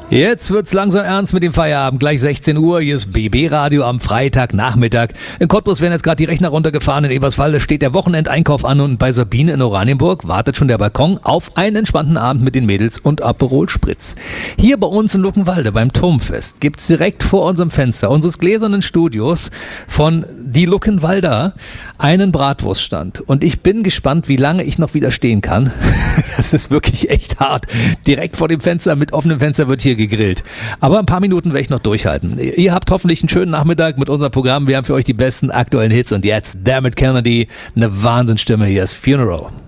Jetzt wird's langsam ernst mit dem Feierabend. Gleich 16 Uhr. Hier ist BB Radio am Freitagnachmittag. In Cottbus werden jetzt gerade die Rechner runtergefahren. In Eberswalde steht der Wochenendeinkauf an und bei Sabine in Oranienburg wartet schon der Balkon auf einen entspannten Abend mit den Mädels und Aperol Spritz. Hier bei uns in Luckenwalde beim Turmfest gibt's direkt vor unserem Fenster unseres gläsernen Studios von die Luckenwalder einen Bratwurststand. Und ich bin gespannt, wie lange ich noch wieder stehen kann. Das ist wirklich echt hart. Direkt vor dem Fenster mit offenem Fenster wird hier gegrillt. Aber ein paar Minuten werde ich noch durchhalten. Ihr habt hoffentlich einen schönen Nachmittag mit unserem Programm. Wir haben für euch die besten aktuellen Hits und jetzt Dermot Kennedy, eine Wahnsinnsstimme. Hier ist Funeral.